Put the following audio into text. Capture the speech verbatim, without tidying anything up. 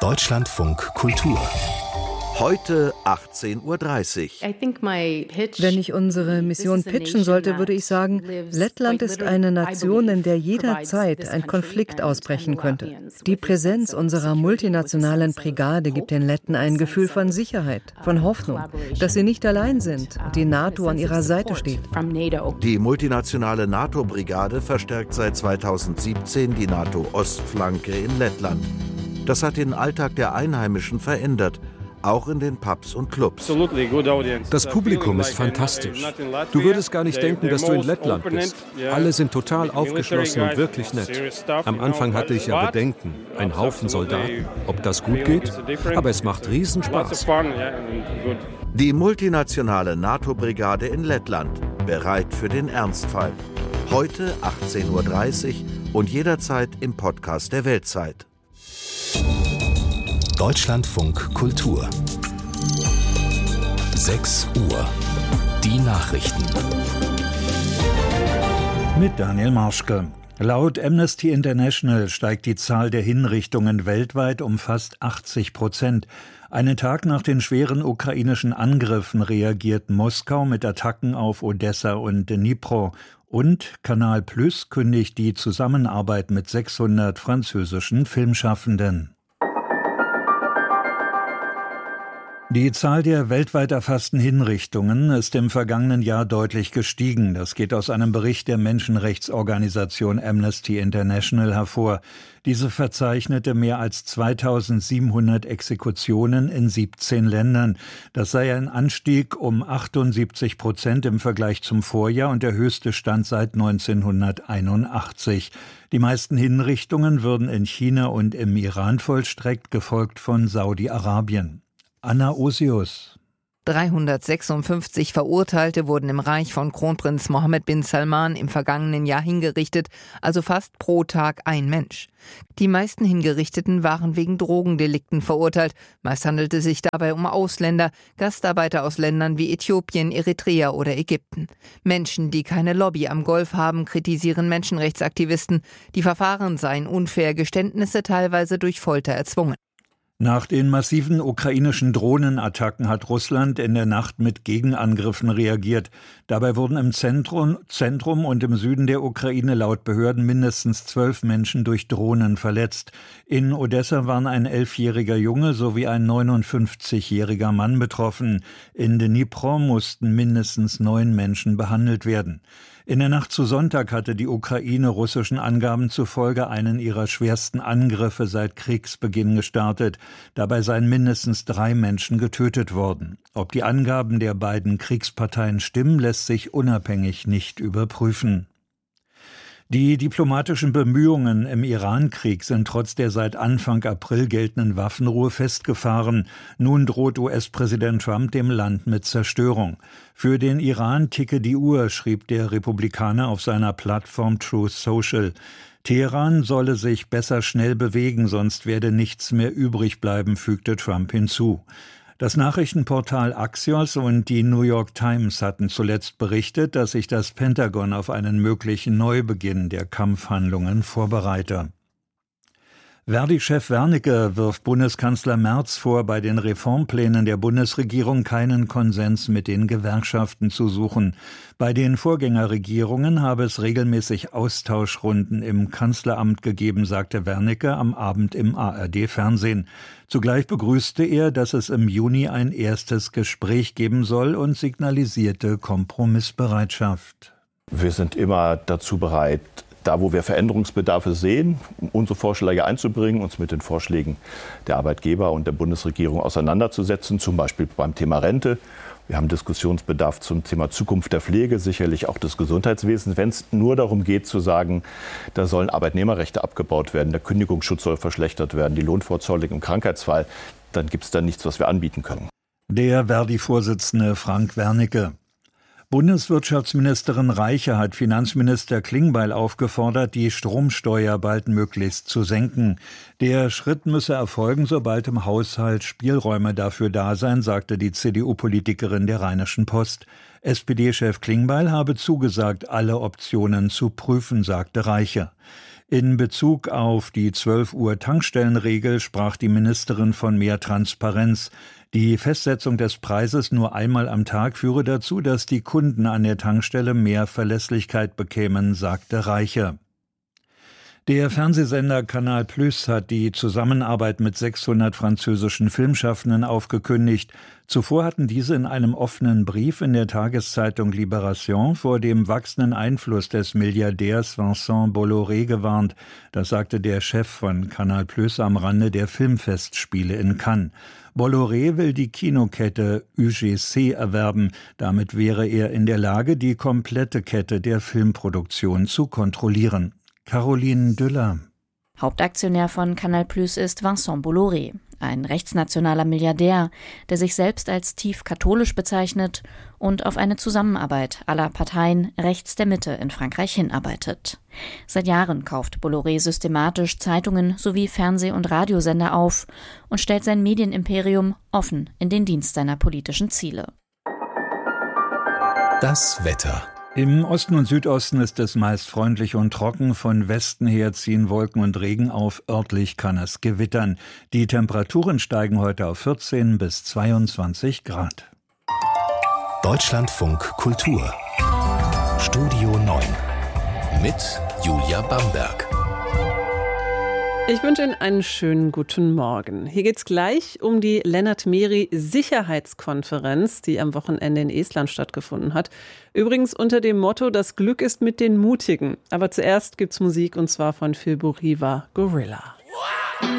Deutschlandfunk Kultur. Heute achtzehn Uhr dreißig. Wenn ich unsere Mission pitchen sollte, würde ich sagen, Lettland ist eine Nation, in der jederzeit ein Konflikt ausbrechen könnte. Die Präsenz unserer multinationalen Brigade gibt den Letten ein Gefühl von Sicherheit, von Hoffnung, dass sie nicht allein sind und die NATO an ihrer Seite steht. Die multinationale NATO-Brigade verstärkt seit zweitausendsiebzehn die NATO-Ostflanke in Lettland. Das hat den Alltag der Einheimischen verändert. Auch in den Pubs und Clubs. Das Publikum ist fantastisch. Du würdest gar nicht denken, dass du in Lettland bist. Alle sind total aufgeschlossen und wirklich nett. Am Anfang hatte ich ja Bedenken. Ein Haufen Soldaten. Ob das gut geht? Aber es macht Riesenspaß. Die multinationale NATO-Brigade in Lettland. Bereit für den Ernstfall. Heute achtzehn Uhr dreißig und jederzeit im Podcast der Weltzeit. Deutschlandfunk Kultur. sechs Uhr. Die Nachrichten. Mit Daniel Marschke. Laut Amnesty International steigt die Zahl der Hinrichtungen weltweit um fast achtzig Prozent. Einen Tag nach den schweren ukrainischen Angriffen reagiert Moskau mit Attacken auf Odessa und Dnipro. Und Kanal Plus kündigt die Zusammenarbeit mit sechshundert französischen Filmschaffenden. Die Zahl der weltweit erfassten Hinrichtungen ist im vergangenen Jahr deutlich gestiegen. Das geht aus einem Bericht der Menschenrechtsorganisation Amnesty International hervor. Diese verzeichnete mehr als zweitausendsiebenhundert Exekutionen in siebzehn Ländern. Das sei ein Anstieg um achtundsiebzig Prozent im Vergleich zum Vorjahr und der höchste Stand seit neunzehnhunderteinundachtzig. Die meisten Hinrichtungen würden in China und im Iran vollstreckt, gefolgt von Saudi-Arabien. Anna Osius. dreihundertsechsundfünfzig Verurteilte wurden im Reich von Kronprinz Mohammed bin Salman im vergangenen Jahr hingerichtet, also fast pro Tag ein Mensch. Die meisten Hingerichteten waren wegen Drogendelikten verurteilt. Meist handelte es sich dabei um Ausländer, Gastarbeiter aus Ländern wie Äthiopien, Eritrea oder Ägypten. Menschen, die keine Lobby am Golf haben, kritisieren Menschenrechtsaktivisten. Die Verfahren seien unfair, Geständnisse teilweise durch Folter erzwungen. Nach den massiven ukrainischen Drohnenattacken hat Russland in der Nacht mit Gegenangriffen reagiert. Dabei wurden im Zentrum, Zentrum und im Süden der Ukraine laut Behörden mindestens zwölf Menschen durch Drohnen verletzt. In Odessa waren ein elfjähriger Junge sowie ein neunundfünfzigjähriger Mann betroffen. In Dnipro mussten mindestens neun Menschen behandelt werden. In der Nacht zu Sonntag hatte die Ukraine russischen Angaben zufolge einen ihrer schwersten Angriffe seit Kriegsbeginn gestartet. Dabei seien mindestens drei Menschen getötet worden. Ob die Angaben der beiden Kriegsparteien stimmen, lässt sich unabhängig nicht überprüfen. Die diplomatischen Bemühungen im Iran-Krieg sind trotz der seit Anfang April geltenden Waffenruhe festgefahren. Nun droht U S-Präsident Trump dem Land mit Zerstörung. Für den Iran ticke die Uhr, schrieb der Republikaner auf seiner Plattform Truth Social. Teheran solle sich besser schnell bewegen, sonst werde nichts mehr übrig bleiben, fügte Trump hinzu. Das Nachrichtenportal Axios und die New York Times hatten zuletzt berichtet, dass sich das Pentagon auf einen möglichen Neubeginn der Kampfhandlungen vorbereite. Verdi-Chef Wernicke wirft Bundeskanzler Merz vor, bei den Reformplänen der Bundesregierung keinen Konsens mit den Gewerkschaften zu suchen. Bei den Vorgängerregierungen habe es regelmäßig Austauschrunden im Kanzleramt gegeben, sagte Wernicke am Abend im A R D-Fernsehen. Zugleich begrüßte er, dass es im Juni ein erstes Gespräch geben soll und signalisierte Kompromissbereitschaft. Wir sind immer dazu bereit, da, wo wir Veränderungsbedarfe sehen, um unsere Vorschläge einzubringen, uns mit den Vorschlägen der Arbeitgeber und der Bundesregierung auseinanderzusetzen, zum Beispiel beim Thema Rente. Wir haben Diskussionsbedarf zum Thema Zukunft der Pflege, sicherlich auch des Gesundheitswesens. Wenn es nur darum geht zu sagen, da sollen Arbeitnehmerrechte abgebaut werden, der Kündigungsschutz soll verschlechtert werden, die Lohnfortzahlung im Krankheitsfall, dann gibt es da nichts, was wir anbieten können. Der Verdi-Vorsitzende Frank Wernicke. Bundeswirtschaftsministerin Reiche hat Finanzminister Klingbeil aufgefordert, die Stromsteuer baldmöglichst zu senken. Der Schritt müsse erfolgen, sobald im Haushalt Spielräume dafür da seien, sagte die C D U-Politikerin der Rheinischen Post. S P D-Chef Klingbeil habe zugesagt, alle Optionen zu prüfen, sagte Reiche. In Bezug auf die zwölf Uhr Tankstellenregel sprach die Ministerin von mehr Transparenz. Die Festsetzung des Preises nur einmal am Tag führe dazu, dass die Kunden an der Tankstelle mehr Verlässlichkeit bekämen, sagte Reiche. Der Fernsehsender Canal Plus hat die Zusammenarbeit mit sechshundert französischen Filmschaffenden aufgekündigt. Zuvor hatten diese in einem offenen Brief in der Tageszeitung Libération vor dem wachsenden Einfluss des Milliardärs Vincent Bolloré gewarnt. Das sagte der Chef von Canal Plus am Rande der Filmfestspiele in Cannes. Bolloré will die Kinokette U G C erwerben. Damit wäre er in der Lage, die komplette Kette der Filmproduktion zu kontrollieren. Caroline Düller. Hauptaktionär von Canal Plus ist Vincent Bolloré, ein rechtsnationaler Milliardär, der sich selbst als tief katholisch bezeichnet und auf eine Zusammenarbeit aller Parteien rechts der Mitte in Frankreich hinarbeitet. Seit Jahren kauft Bolloré systematisch Zeitungen sowie Fernseh- und Radiosender auf und stellt sein Medienimperium offen in den Dienst seiner politischen Ziele. Das Wetter. Im Osten und Südosten ist es meist freundlich und trocken. Von Westen her ziehen Wolken und Regen auf. Örtlich kann es gewittern. Die Temperaturen steigen heute auf vierzehn bis zweiundzwanzig Grad. Deutschlandfunk Kultur. Studio neun. Mit Julia Bamberg. Ich wünsche Ihnen einen schönen guten Morgen. Hier geht es gleich um die Lennart-Meri-Sicherheitskonferenz, die am Wochenende in Estland stattgefunden hat. Übrigens unter dem Motto, das Glück ist mit den Mutigen. Aber zuerst gibt's Musik und zwar von Phil Buriva, Gorilla.